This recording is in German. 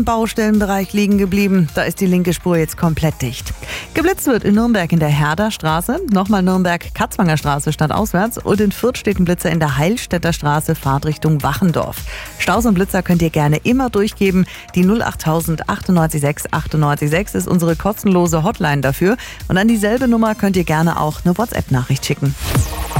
Baustellenbereich liegen geblieben. Da ist die linke Spur jetzt komplett dicht. Geblitzt wird in Nürnberg in der Herder-Straße, nochmal Nürnberg-Katzwanger Straße stadtauswärts und in Fürth steht ein Blitzer in der Heilstätter Straße, Fahrtrichtung Wachendorf. Staus und Blitzer könnt ihr gerne immer durchgeben. Die 08000 98 6 98 6 ist unsere kostenlose Hotline dafür. Und an dieselbe Nummer könnt ihr gerne auch eine WhatsApp-Nachricht schicken.